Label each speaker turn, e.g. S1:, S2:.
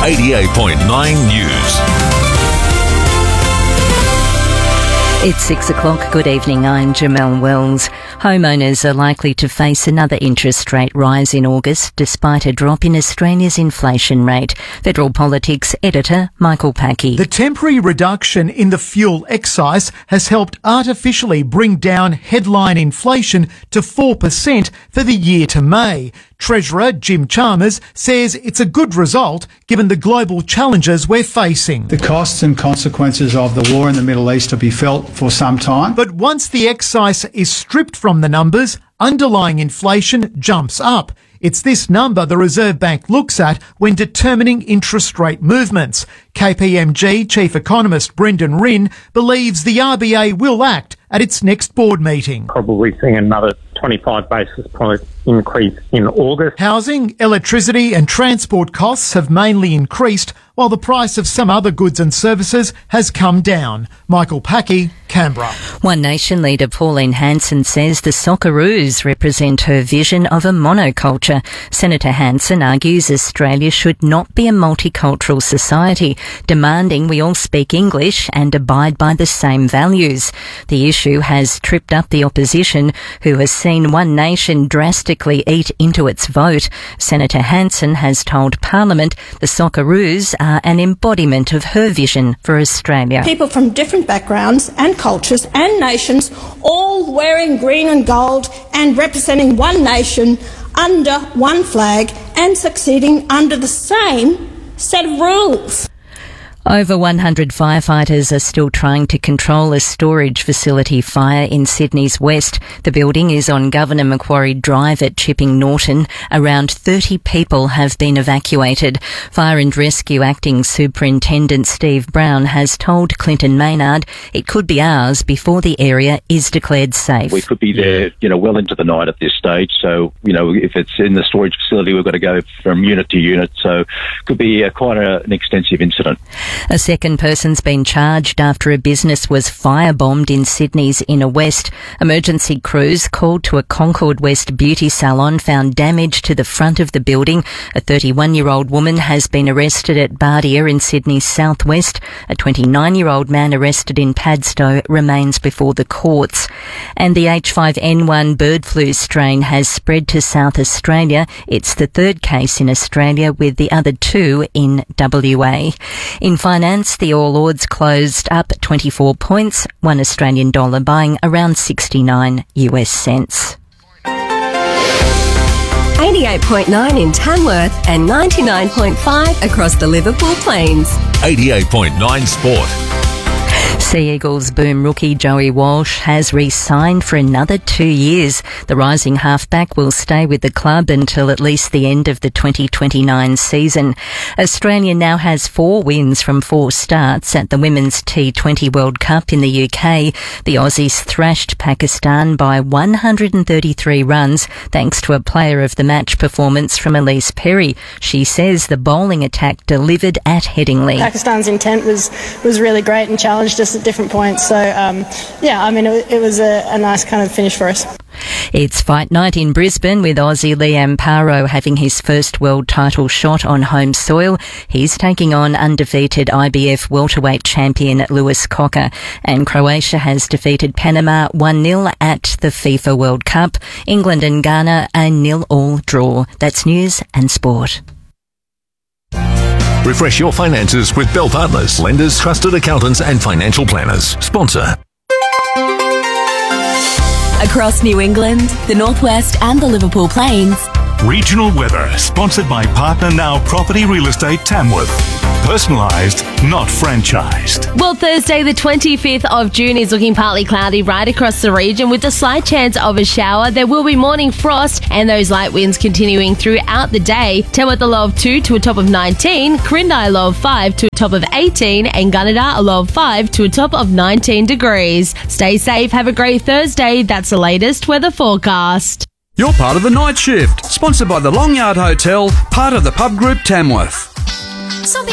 S1: 88.9 News.
S2: It's 6 o'clock. Good evening. I'm Jamelle Wells. Homeowners are likely to face another interest rate rise in August despite a drop in Australia's inflation rate. Federal Politics editor Michael Packey.
S3: The temporary reduction in the fuel excise has helped artificially bring down headline inflation to 4% for the year to May. Treasurer Jim Chalmers says it's a good result given the global challenges we're facing.
S4: The costs and consequences of the war in the Middle East will be felt for some time.
S3: But once the excise is stripped from the numbers, underlying inflation jumps up. It's this number the Reserve Bank looks at when determining interest rate movements. KPMG Chief Economist Brendan Rinn believes the RBA will act at its next board meeting.
S5: Probably seeing another 25 basis point increase in August.
S3: Housing, electricity and transport costs have mainly increased, while the price of some other goods and services has come down. Michael Packey, Canberra.
S2: One Nation leader Pauline Hanson says the Socceroos represent her vision of a monoculture. Senator Hanson argues Australia should not be a multicultural society, demanding we all speak English and abide by the same values. The issue has tripped up the opposition, who has seen One Nation drastically eat into its vote. Senator Hanson has told Parliament the Socceroos are an embodiment of her vision for Australia.
S6: People from different backgrounds and cultures and nations, all wearing green and gold and representing one nation under one flag and succeeding under the same set of rules.
S2: Over 100 firefighters are still trying to control a storage facility fire in Sydney's west. The building is on Governor Macquarie Drive at Chipping Norton. Around 30 people have been evacuated. Fire and Rescue Acting Superintendent Steve Brown has told Clinton Maynard it could be hours before the area is declared safe.
S7: We could be there, well into the night at this stage. So, if it's in the storage facility, we've got to go from unit to unit. So it could be quite an extensive incident.
S2: A second person's been charged after a business was firebombed in Sydney's inner west. Emergency crews called to a Concord West beauty salon found damage to the front of the building. A 31-year-old woman has been arrested at Bardia in Sydney's southwest. A 29-year-old man arrested in Padstow remains before the courts. And the H5N1 bird flu strain has spread to South Australia. It's the third case in Australia, with the other two in WA. In finance, the All Ords closed up 24 points, $1 Australian buying around 69 US cents.
S8: 88.9 in Tamworth and 99.5 across the Liverpool Plains.
S1: 88.9 Sport.
S2: Sea Eagles boom rookie Joey Walsh has re-signed for another 2 years. The rising halfback will stay with the club until at least the end of the 2029 season. Australia now has 4 wins from 4 starts at the Women's T20 World Cup in the UK. The Aussies thrashed Pakistan by 133 runs thanks to a player of the match performance from Elise Perry. She says the bowling attack delivered at Headingley.
S9: Pakistan's intent was really great and challenged us at different points. So, it was a nice kind of finish for us.
S2: It's fight night in Brisbane, with Aussie Liam Paro having his first world title shot on home soil. He's taking on undefeated IBF welterweight champion Lewis Cocker. And Croatia has defeated Panama 1-0 at the FIFA World Cup. England and Ghana a 0-0 draw. That's news and sport.
S1: Refresh your finances with Bell Partners, lenders, trusted accountants and financial planners. Sponsor.
S8: Across New England, the Northwest and the Liverpool Plains.
S10: Regional weather, sponsored by Partner Now Property Real Estate Tamworth. Personalised, not franchised.
S11: Well, Thursday the 25th of June is looking partly cloudy right across the region with a slight chance of a shower. There will be morning frost and those light winds continuing throughout the day. Tamworth a low of 2 to a top of 19, Corindai a low of 5 to a top of 18 and Gunnedah a low of 5 to a top of 19 degrees. Stay safe, have a great Thursday. That's the latest weather forecast.
S12: You're part of the night shift, sponsored by the Long Yard Hotel, part of the Pub Group Tamworth.